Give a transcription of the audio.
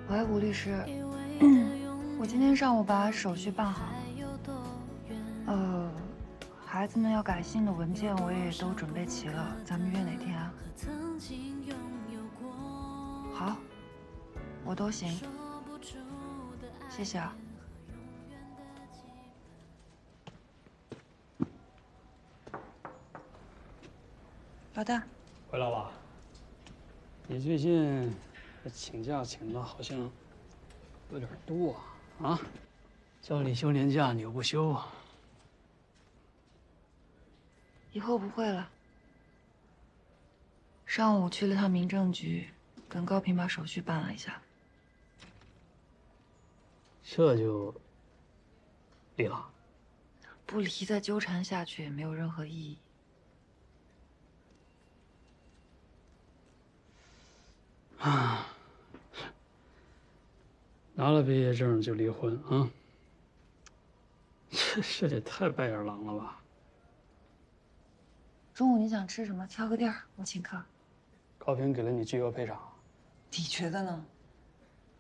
喂，吴律师，我今天上午把手续办好了。孩子们要改信的文件我也都准备齐了，咱们约哪天啊？好，我都行。谢谢啊。老大， 回来吧。你最近请假请的好像有点多啊！叫你休年假你又不休啊？ 以后不会了。上午去了趟民政局，跟高平把手续办了一下。 这就离了？ 不离，再纠缠下去也没有任何意义。 啊！拿了毕业证就离婚啊？这也太败眼狼了吧！ 中午你想吃什么？挑个地儿，我请客。 高平给了你巨额赔偿。 你觉得呢？